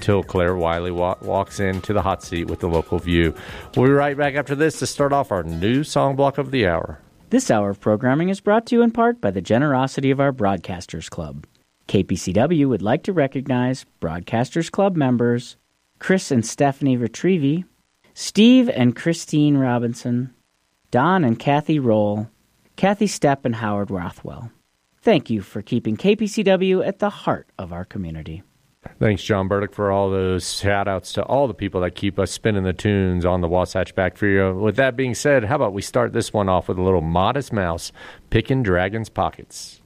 till Claire Wiley walks into the hot seat with the local view. We'll be right back after this to start off our new song block of the hour. This hour of programming is brought to you in part by the generosity of our Broadcasters Club. KPCW would like to recognize Broadcasters Club members Chris and Stephanie Retrievi, Steve and Christine Robinson, Don and Kathy Roll, Kathy Stepp and Howard Rothwell. Thank you for keeping KPCW at the heart of our community. Thanks, John Burdick, for all those shout-outs to all the people that keep us spinning the tunes on the Wasatch Factory. With that being said, how about we start this one off with a little Modest Mouse, Picking Dragons' Pockets.